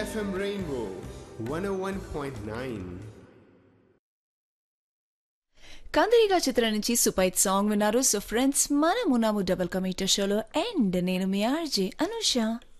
FM Rainbow 101.9. కందిరీగా చిత్రం నుంచి super song విన్నారు. సో ఫ్రెండ్స్, మనమున్నాము డబుల్ కమీటర్ షోలో అండ్ నేను మీ ఆర్జే అనుష.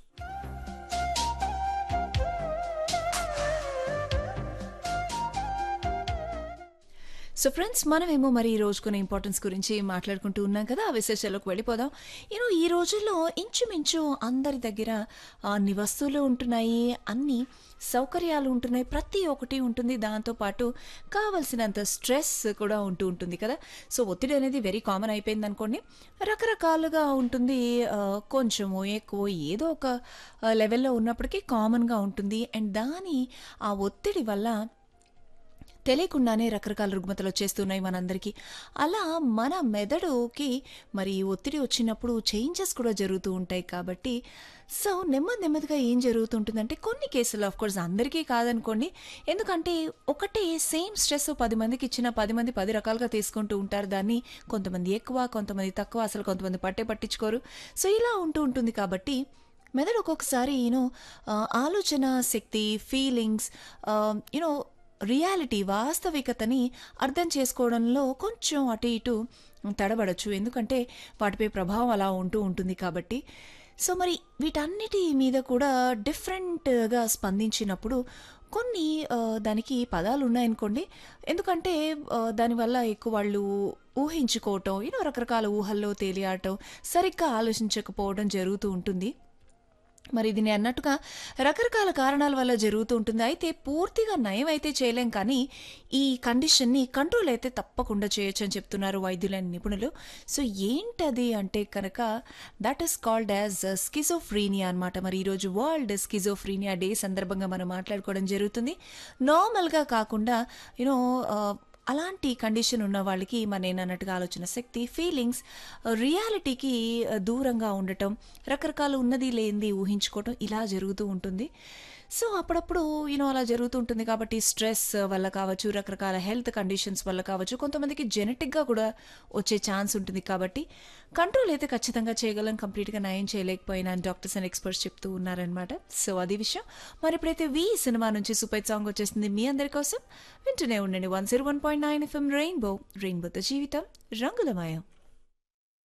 సో ఫ్రెండ్స్, మనమేమో మరి ఈ రోజుకునే ఇంపార్టెన్స్ గురించి మాట్లాడుకుంటూ ఉన్నాం కదా. ఆ విశేషాలకు వెళ్ళిపోదాం. ఈ రోజుల్లో ఇంచుమించు అందరి దగ్గర అన్ని వస్తువులు ఉంటున్నాయి, అన్ని సౌకర్యాలు ఉంటున్నాయి, ప్రతి ఒక్కటి ఉంటుంది. దాంతోపాటు కావలసినంత స్ట్రెస్ కూడా ఉంటుంది కదా. సో ఒత్తిడి అనేది వెరీ కామన్ అయిపోయింది అనుకోండి. రకరకాలుగా ఉంటుంది, కొంచెము ఎక్కువ ఏదో ఒక లెవెల్లో ఉన్నప్పటికీ కామన్గా ఉంటుంది. అండ్ ఆ ఒత్తిడి వల్ల తెలియకుండానే రకరకాల రుగ్మతలు వచ్చేస్తున్నాయి మనందరికీ. అలా మన మెదడుకి మరి ఒత్తిడి వచ్చినప్పుడు చేంజెస్ కూడా జరుగుతూ ఉంటాయి. కాబట్టి సో నెమ్మదిగా ఏం జరుగుతుంటుందంటే, కొన్ని కేసులు ఆఫ్కోర్స్ అందరికీ కాదనుకోండి, ఎందుకంటే ఒకటే సేమ్ స్ట్రెస్ 10 మందికి ఇచ్చిన 10 మంది 10 రకాలుగా తీసుకుంటూ ఉంటారు దాన్ని. కొంతమంది ఎక్కువ, కొంతమంది తక్కువ, అసలు కొంతమంది పట్టించుకోరు. సో ఇలా ఉంటుంది. కాబట్టి మెదడు ఒక్కొక్కసారి ఆలోచన శక్తి, ఫీలింగ్స్, యూనో రియాలిటీ, వాస్తవికతని అర్థం చేసుకోవడంలో కొంచెం అటు ఇటు తడబడచ్చు. ఎందుకంటే వాటిపై ప్రభావం అలా ఉంటుంది కాబట్టి. సో మరి వీటన్నిటి మీద కూడా డిఫరెంట్గా స్పందించినప్పుడు కొన్ని దానికి పదాలు ఉన్నాయనుకోండి. ఎందుకంటే దానివల్ల ఎక్కువ వాళ్ళు ఊహించుకోవటం, రకరకాల ఊహల్లో తేలియాడటం, సరిగ్గా ఆలోచించకపోవడం జరుగుతూ ఉంటుంది. మరి ఇది నేను అన్నట్టుగా రకరకాల కారణాల వల్ల జరుగుతూ ఉంటుంది. అయితే పూర్తిగా నయం అయితే చేయలేం, కానీ ఈ కండిషన్ని కంట్రోల్ అయితే తప్పకుండా చేయొచ్చు అని చెప్తున్నారు వైద్యులైన నిపుణులు. సో ఏంటది అంటే కనుక, that is called as schizophrenia అనమాట. మరి ఈరోజు వరల్డ్ స్కిజోఫ్రీనియా డే సందర్భంగా మనం మాట్లాడుకోవడం జరుగుతుంది. నార్మల్గా కాకుండా అలాంటి కండిషన్ ఉన్న వాళ్ళకి నేను అన్నట్టుగా ఆలోచన శక్తి, ఫీలింగ్స్, రియాలిటీకి దూరంగా ఉండటం, రకరకాలు ఉన్నది లేనిది ఊహించుకోవటం ఇలా జరుగుతూ ఉంటుంది. సో అప్పుడప్పుడు అలా జరుగుతూ ఉంటుంది. కాబట్టి స్ట్రెస్ వల్ల కావచ్చు, రకరకాల హెల్త్ కండిషన్స్ వల్ల కావచ్చు, కొంతమందికి జెనెటిక్గా కూడా వచ్చే ఛాన్స్ ఉంటుంది. కాబట్టి కంట్రోల్ అయితే ఖచ్చితంగా చేయగలం, కంప్లీట్గా నయం చేయలేకపోయినా అని డాక్టర్స్ అండ్ ఎక్స్పర్ట్స్ చెప్తూ ఉన్నారనమాట. సో అది విషయం. మరి ఇప్పుడైతే సినిమా నుంచి సూపర్ సాంగ్ వచ్చేసింది మీ అందరి కోసం. వింటూనే ఉండండి 101.9 FM రెయిన్బోతో జీవితం రంగులమయం.